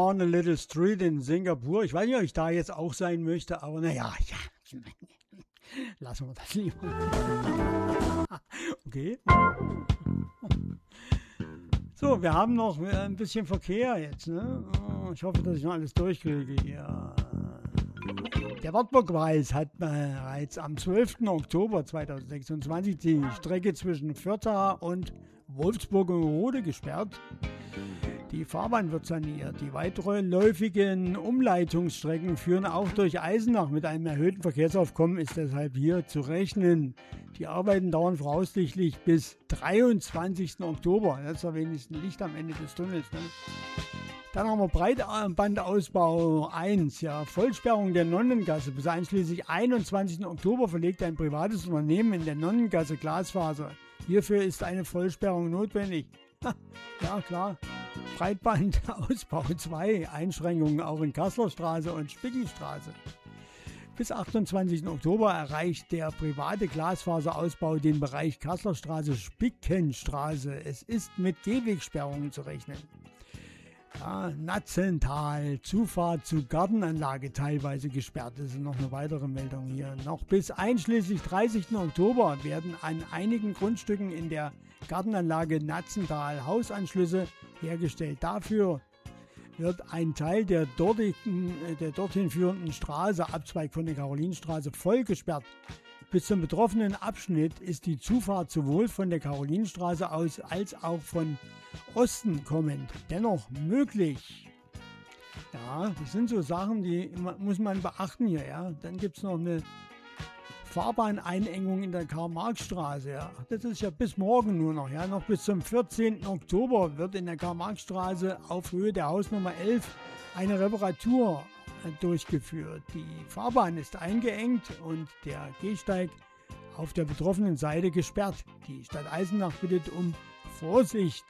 on a Little Street in Singapur. Ich weiß nicht, ob ich da jetzt auch sein möchte, aber naja, ja. Lassen wir das lieber. Okay. So, wir haben noch ein bisschen Verkehr jetzt. Ne? Ich hoffe, dass ich noch alles durchkriege hier. Der Wartburgkreis hat bereits am 12. Oktober 2026 die Strecke zwischen Fürtha und Wolfsburg-Rode gesperrt. Die Fahrbahn wird saniert. Die weitläufigen Umleitungsstrecken führen auch durch Eisenach. Mit einem erhöhten Verkehrsaufkommen ist deshalb hier zu rechnen. Die Arbeiten dauern voraussichtlich bis 23. Oktober. Das ist ja wenigstens Licht am Ende des Tunnels. Ne? Dann haben wir Breitbandausbau 1, ja, Vollsperrung der Nonnengasse. Bis einschließlich 21. Oktober verlegt ein privates Unternehmen in der Nonnengasse Glasfaser. Hierfür ist eine Vollsperrung notwendig. Ja, klar. Breitbandausbau 2, Einschränkungen auch in Kasslerstraße und Spickenstraße. Bis 28. Oktober erreicht der private Glasfaserausbau den Bereich Kasslerstraße, Spickenstraße. Es ist mit Gehwegsperrungen zu rechnen. Ja, Natzental, Zufahrt zu Gartenanlage teilweise gesperrt. Das ist noch eine weitere Meldung hier. Noch bis einschließlich 30. Oktober werden an einigen Grundstücken in der Gartenanlage Natzental Hausanschlüsse hergestellt. Dafür wird ein Teil der dorthin führenden Straße, Abzweig von der Karolinenstraße, voll gesperrt. Bis zum betroffenen Abschnitt ist die Zufahrt sowohl von der Karolinenstraße aus als auch von Osten kommend dennoch möglich. Ja, das sind so Sachen, die muss man beachten hier. Ja. Dann gibt es noch eine Fahrbahneinengung in der Karl-Marx-Straße. Ja. Das ist ja bis morgen nur noch. Ja. Noch bis zum 14. Oktober wird in der Karl-Marx-Straße auf Höhe der Hausnummer 11 eine Reparatur durchgeführt. Die Fahrbahn ist eingeengt und der Gehsteig auf der betroffenen Seite gesperrt. Die Stadt Eisenach bittet um Vorsicht.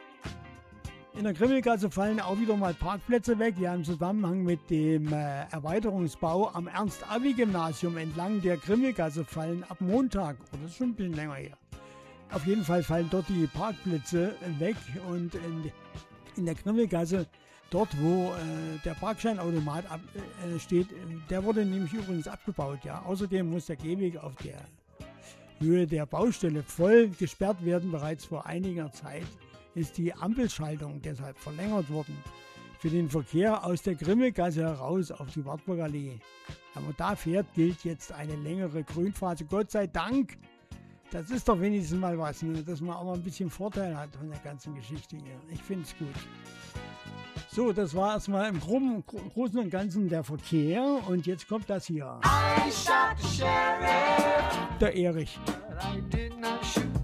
In der Grimmelgasse fallen auch wieder mal Parkplätze weg. Ja, im Zusammenhang mit dem Erweiterungsbau am Ernst-Abi-Gymnasium entlang der Grimmelgasse fallen ab Montag, das ist schon ein bisschen länger her, auf jeden Fall fallen dort die Parkplätze weg. Und in der Grimmelgasse, dort wo der Parkscheinautomat steht, der wurde nämlich übrigens abgebaut. Ja. Außerdem muss der Gehweg auf der Höhe der Baustelle voll gesperrt werden. Bereits vor einiger Zeit ist die Ampelschaltung deshalb verlängert worden. Für den Verkehr aus der Grimmelgasse heraus auf die Wartburgallee. Aber da gilt jetzt eine längere Grünphase. Gott sei Dank. Das ist doch wenigstens mal was, ne? Dass man auch mal ein bisschen Vorteil hat von der ganzen Geschichte hier. Ich finde es gut. So, das war erstmal im Großen und Ganzen der Verkehr. Und jetzt kommt das hier. I shot the sheriff, Der Erich. but I did not shoot